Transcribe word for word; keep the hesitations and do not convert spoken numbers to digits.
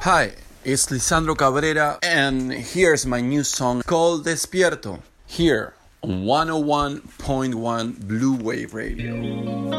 Hi, it's Lisandro Cabrera, and here's my new song called Despierto, here on one oh one point one Blue Wave Radio.